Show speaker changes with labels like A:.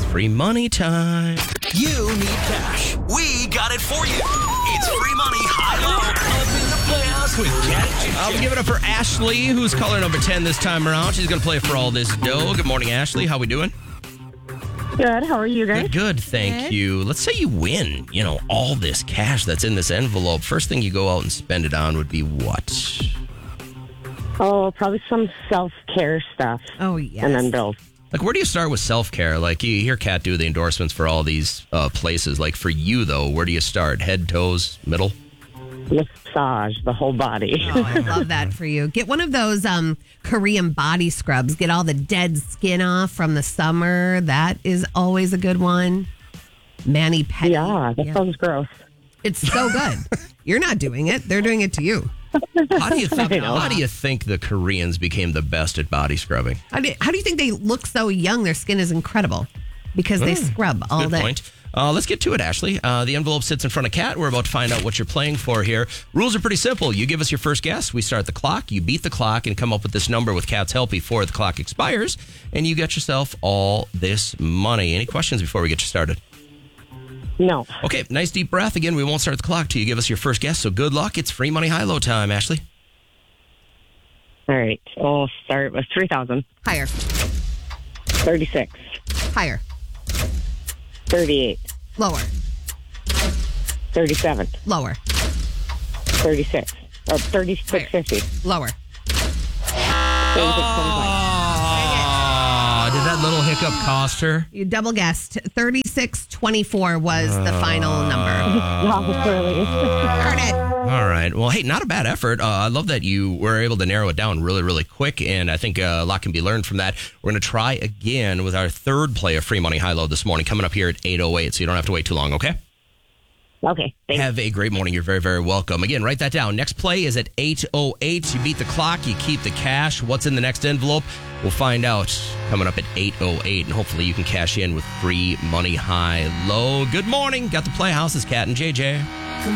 A: free money time.
B: You need cash. We got it for you. It's free money high-low up in the Playhouse with Cat and JJ.
A: We'll give it up for Ashley, who's caller number 10 this time around. She's going to play for all this dough. Good morning, Ashley. How we doing?
C: Good. How are you guys?
A: Good, thank you. Let's say you win, all this cash that's in this envelope. First thing you go out and spend it on would be what?
C: Oh, probably some self-care stuff.
D: Oh, yes.
C: And then bills.
A: Like, where do you start with self-care? Like, you hear Kat do the endorsements for all these places. Like, for you, though, where do you start? Head, toes, middle?
C: Massage the whole body.
D: Oh, I love that for you. Get one of those Korean body scrubs. Get all the dead skin off from the summer. That is always a good one. Mani-pedi.
C: Yeah, that sounds gross.
D: It's so good. You're not doing it. They're doing it to you.
A: How do you think the Koreans became the best at body scrubbing?
D: How do you think they look so young? Their skin is incredible because they scrub all
A: Good
D: day.
A: point. Let's get to it, Ashley. The envelope sits in front of Kat. We're about to find out what you're playing for here. Rules are pretty simple. You give us your first guess. We start the clock. You beat the clock and come up with this number with Kat's help before the clock expires. And you get yourself all this money. Any questions before we get you started?
C: No.
A: Okay, nice deep breath. Again, we won't start the clock till you give us your first guess. So good luck. It's free money high-low time, Ashley.
C: All right. I'll start with 3,000.
D: Higher.
C: 36.
D: Higher.
C: 38.
D: Lower.
C: 37.
D: Lower.
C: 36. Or 36.50.
D: Lower.
C: 36.25.
A: Did that little hiccup cost her?
D: You double guessed. 36.24 was the final number. Darn it.
A: All right. Well, hey, not a bad effort. I love that you were able to narrow it down really, really quick, and I think a lot can be learned from that. We're going to try again with our third play of Free Money High-Low this morning, coming up here at 8:08, so you don't have to wait too long, okay?
C: Okay. Thanks.
A: Have a great morning. You're very, very welcome. Again, write that down. Next play is at 8:08. You beat the clock. You keep the cash. What's in the next envelope? We'll find out coming up at 8:08, and hopefully you can cash in with Free Money High-Low. Good morning. Got the Playhouse. It's Kat and JJ.